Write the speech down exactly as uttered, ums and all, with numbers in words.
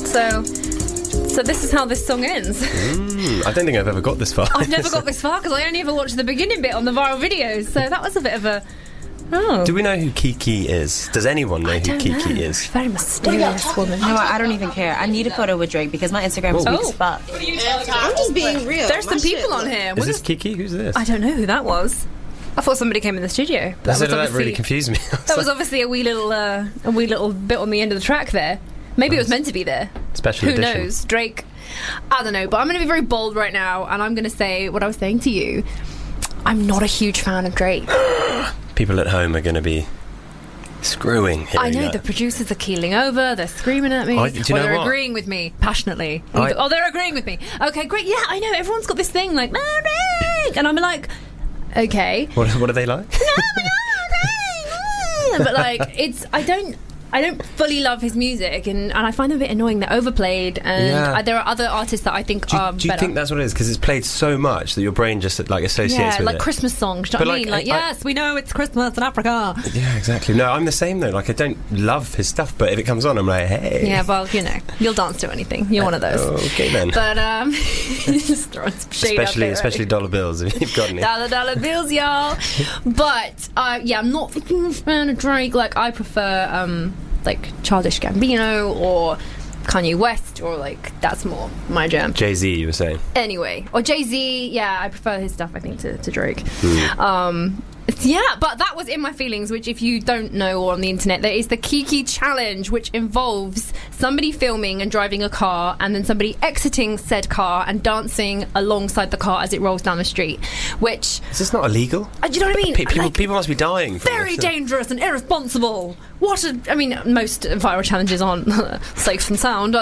So, so this is how this song ends. Mm, I don't think I've ever got this far. I've never got this far because I only ever watched the beginning bit on the viral videos. So that was a bit of a. Oh. Do we know who Kiki is? Does anyone know I who don't Kiki know. is? Very mysterious woman. You know what? I don't even care. I need a photo with Drake because my Instagram is Oh. weak as fuck. I'm just being real. There's My some people shit on look- here. Is What this is- Kiki? Who's this? I don't know who that was. I thought somebody came in the studio. But That, that was that obviously, really confused me. that was obviously a wee little, uh, a wee little bit on the end of the track there. Maybe it was meant to be there. Special Who edition. knows? Drake. I don't know. But I'm going to be very bold right now, and I'm going to say what I was saying to you. I'm not a huge fan of Drake. People at home are going to be screwing. I know that. the producers are keeling over. They're screaming at me. I- do you or know they're what? agreeing with me passionately. I- oh, they're agreeing with me. Okay, great. Yeah, I know. Everyone's got this thing like, "Oh, Drake," and I'm like, okay. What, what are they like? But like, it's I don't I don't fully love his music, and, and I find them a bit annoying. They're overplayed, and Yeah. uh, there are other artists that I think Do you, are do you better. think that's what it is? Because it's played so much that your brain just like associates yeah, with like it. Christmas songs. Do you know But, what I mean? like, Like, I- yes, we know it's Christmas in Africa. Yeah, exactly. No, I'm the same though. Like, I don't love his stuff, but if it comes on, I'm like, hey. Yeah, well, you know, you'll dance to anything. You're one of those. Okay then. But um, just throwing some shade out especially, there, especially right? dollar bills. If you've got any. Dollar dollar bills, y'all. But uh, yeah, I'm not a fan of Drake. Like, I prefer um, like Childish Gambino or Kanye West, or like that's more my jam. Jay Z, you were saying. Anyway, or Jay-Z. Yeah, I prefer his stuff, I think, to, to Drake. Mm. Um, it's- yeah, but that was In My Feelings, which, if you don't know, or on the internet, there is the Kiki Challenge, which involves somebody filming and driving a car, and then somebody exiting said car and dancing alongside the car as it rolls down the street. Which, Is this not illegal? uh, do you know what I mean? Pe- people, Like, people must be dying. From very this. dangerous and irresponsible. What a, I mean, most viral challenges aren't safe and sound,